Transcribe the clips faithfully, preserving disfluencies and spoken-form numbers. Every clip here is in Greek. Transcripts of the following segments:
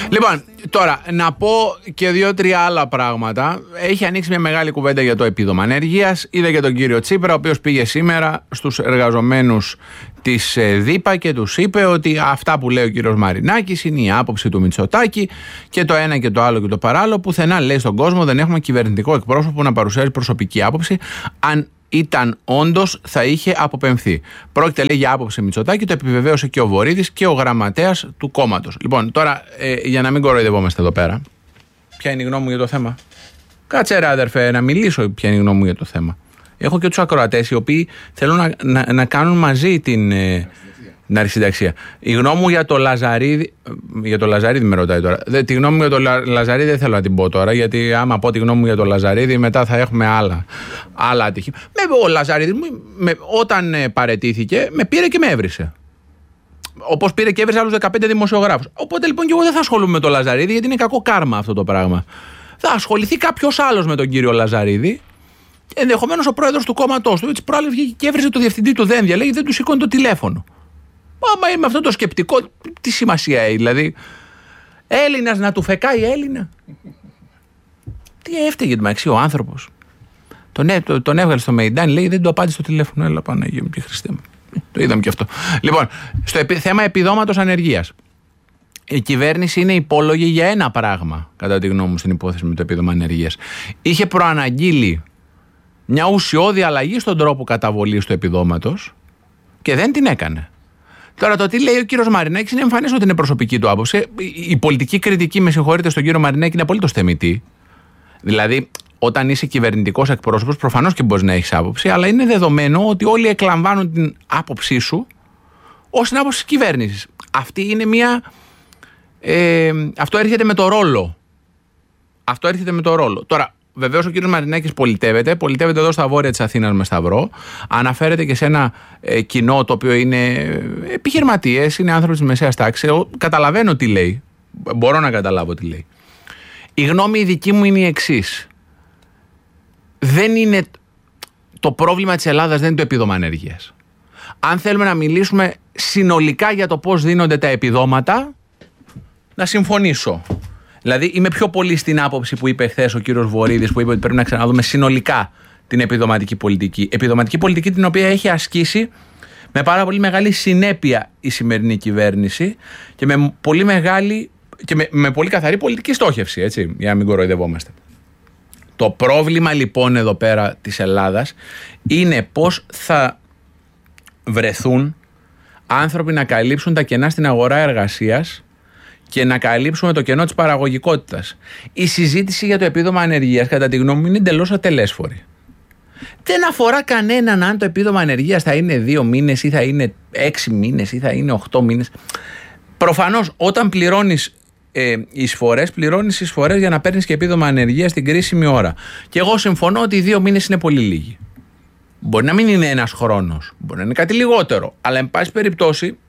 Λοιπόν, τώρα να πω και δύο-τρία άλλα πράγματα. Έχει ανοίξει μια μεγάλη κουβέντα για το επίδομα ανεργίας. Είδα και τον κύριο Τσίπρα, ο οποίος πήγε σήμερα στους εργαζομένους της ΔΥΠΑ και τους είπε ότι αυτά που λέει ο κύριος Μαρινάκης είναι η άποψη του Μητσοτάκη και το ένα και το άλλο και το παράλληλο. Πουθενά, λέει, στον κόσμο δεν έχουμε κυβερνητικό εκπρόσωπο που να παρουσιάζει προσωπική άποψη. Αν ήταν όντως, θα είχε αποπεμφθεί. Πρόκειται, λέει, για άποψη Μητσοτάκη, το επιβεβαίωσε και ο Βορίδης και ο γραμματέας του κόμματος. Λοιπόν, τώρα, ε, για να μην κοροϊδευόμαστε εδώ πέρα, ποια είναι η γνώμη μου για το θέμα? Κάτσε, ρε αδερφέ, να μιλήσω ποια είναι η γνώμη μου για το θέμα. Έχω και τους ακροατές οι οποίοι θέλουν να, να, να κάνουν μαζί την, ε, την αρχισυνταξία. Η γνώμη μου για το Λαζαρίδη. Για το Λαζαρίδη με ρωτάει τώρα. Δε, τη γνώμη μου για το Λα, Λαζαρίδη δεν θέλω να την πω τώρα, γιατί άμα πω τη γνώμη μου για το Λαζαρίδη, μετά θα έχουμε άλλα, άλλα ατυχήματα. Ο Λαζαρίδη, με, όταν ε, παραιτήθηκε, με πήρε και με έβρισε. Όπως πήρε και έβρισε άλλους δεκαπέντε δημοσιογράφους. Οπότε λοιπόν και εγώ δεν θα ασχολούμαι με το Λαζαρίδη, γιατί είναι κακό κάρμα αυτό το πράγμα. Θα ασχοληθεί κάποιος άλλος με τον κύριο Λαζαρίδη. Ενδεχομένως ο πρόεδρος του κόμματός του. Έτσι προάλλες βγήκε και έβριζε το διευθυντή του Δένδια. Λέει, δεν του σηκώνει το τηλέφωνο. Άμα είμαι αυτό το σκεπτικό, τι σημασία έχει? Δηλαδή, Έλληνας να του φεκάει Έλληνα. Τι έφταιγε μεταξύ ο άνθρωπος. Τον, έ, τον έβγαλε στο Μεϊντάν, λέει, δεν του απάντησε το τηλέφωνο. Έλα, Παναγία μου, και Χριστέ μου. Το είδαμε και αυτό. Λοιπόν, στο επί, θέμα επιδόματος ανεργίας. Η κυβέρνηση είναι υπόλογη για ένα πράγμα, κατά τη γνώμη μου, στην υπόθεση με το επίδομα ανεργίας. Είχε προαναγγείλει μια ουσιώδη αλλαγή στον τρόπο καταβολής του επιδόματος και δεν την έκανε. Τώρα, το τι λέει ο κύριος Μαρινάκης είναι εμφανές ότι είναι προσωπική του άποψη. Η πολιτική κριτική, με συγχωρείτε, στον κύριο Μαρινάκη είναι απολύτως θεμιτή. Δηλαδή, όταν είσαι κυβερνητικός εκπρόσωπος, προφανώς και μπορείς να έχεις άποψη, αλλά είναι δεδομένο ότι όλοι εκλαμβάνουν την άποψή σου ως την άποψη της κυβέρνησης. Αυτή είναι μια. Ε, αυτό έρχεται με το ρόλο. Αυτό έρχεται με το ρόλο. Τώρα, βεβαίως ο κύριος Μαρινάκης πολιτεύεται. Πολιτεύεται εδώ στα βόρεια της Αθήνας με Σταυρό. Αναφέρεται και σε ένα ε, κοινό το οποίο είναι επιχειρηματίες, είναι άνθρωποι της μεσαίας τάξης. Καταλαβαίνω τι λέει. Μπορώ να καταλάβω τι λέει. Η γνώμη η δική μου είναι η εξής. Δεν είναι. Το πρόβλημα της Ελλάδας δεν είναι το επίδομα ανεργίας. Αν θέλουμε να μιλήσουμε συνολικά για το πώς δίνονται τα επιδόματα, να συμφωνήσω. Δηλαδή, είμαι πιο πολύ στην άποψη που είπε χθες ο κύριος Βορίδης, που είπε ότι πρέπει να ξαναδούμε συνολικά την επιδοματική πολιτική. Επιδοματική πολιτική την οποία έχει ασκήσει με πάρα πολύ μεγάλη συνέπεια η σημερινή κυβέρνηση και με πολύ μεγάλη και με, με πολύ καθαρή πολιτική στόχευση, έτσι, για να μην κοροϊδευόμαστε. Το πρόβλημα λοιπόν εδώ πέρα της Ελλάδας είναι πώς θα βρεθούν άνθρωποι να καλύψουν τα κενά στην αγορά εργασίας και να καλύψουμε το κενό της παραγωγικότητας. Η συζήτηση για το επίδομα ανεργίας, κατά τη γνώμη μου, είναι εντελώς ατελέσφορη. Δεν αφορά κανέναν αν το επίδομα ανεργίας θα είναι δύο μήνες ή θα είναι έξι μήνες ή θα είναι οχτώ μήνες. Προφανώς, όταν πληρώνεις ε, εισφορές, πληρώνεις εισφορές για να παίρνεις και επίδομα ανεργίας στην κρίσιμη ώρα. Και εγώ συμφωνώ ότι οι δύο μήνες είναι πολύ λίγοι. Μπορεί να μην είναι ένας χρόνος, μπορεί να είναι κάτι λιγότερο, αλλά εν πάση περιπτώσει.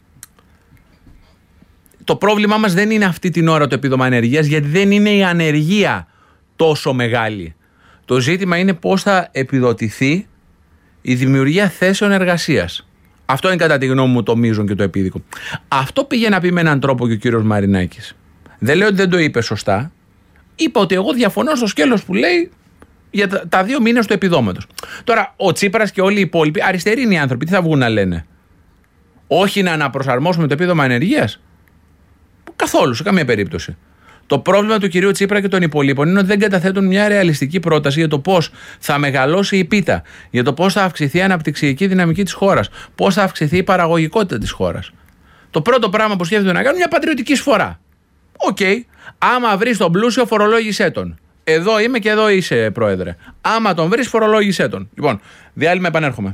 Το πρόβλημά μας δεν είναι αυτή την ώρα το επίδομα ανεργίας, γιατί δεν είναι η ανεργία τόσο μεγάλη. Το ζήτημα είναι πώς θα επιδοτηθεί η δημιουργία θέσεων εργασίας. Αυτό είναι κατά τη γνώμη μου το μείζον και το επίδικο. Αυτό πήγε να πει με έναν τρόπο και ο κύριος Μαρινάκης. Δεν λέω ότι δεν το είπε σωστά. Είπα ότι εγώ διαφωνώ στο σκέλος που λέει για τα, τα δύο μήνες του επιδόματος. Τώρα, ο Τσίπρας και όλοι οι υπόλοιποι, αριστεροί είναι οι άνθρωποι, τι θα βγουν να λένε? Όχι να αναπροσαρμόσουμε το επίδομα ανεργίας? Καθόλου, σε καμία περίπτωση. Το πρόβλημα του κυρίου Τσίπρα και των υπολείπων είναι ότι δεν καταθέτουν μια ρεαλιστική πρόταση για το πώς θα μεγαλώσει η πίτα, για το πώς θα αυξηθεί η αναπτυξιακή δυναμική της χώρας, πώς θα αυξηθεί η παραγωγικότητα της χώρας. Το πρώτο πράγμα που σκέφτονται να κάνουν είναι μια πατριωτική εισφορά. Οκ. Okay. Άμα βρεις τον πλούσιο, φορολόγησέ τον. Εδώ είμαι και εδώ είσαι, πρόεδρε. Άμα τον βρεις, φορολόγησέ τον. Λοιπόν, διάλειμμα, επανέρχομαι.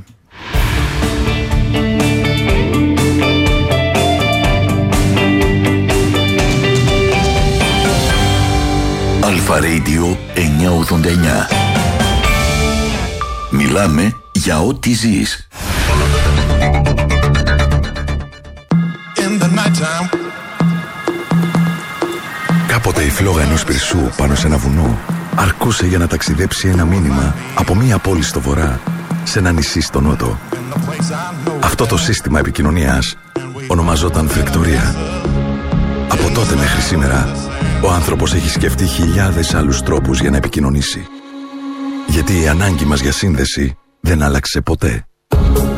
Αλφα Radio εννιακόσια ογδόντα εννιά. Μιλάμε για ό,τι ζεις. Κάποτε η φλόγα ενός πυρσού πάνω σε ένα βουνό αρκούσε για να ταξιδέψει ένα μήνυμα από μία πόλη στο βορρά σε ένα νησί στο νότο. Αυτό το σύστημα επικοινωνίας ονομαζόταν Φρεκτορία. Από τότε μέχρι σήμερα Ο άνθρωπος έχει σκεφτεί χιλιάδες άλλους τρόπους για να επικοινωνήσει. Γιατί η ανάγκη μας για σύνδεση δεν άλλαξε ποτέ.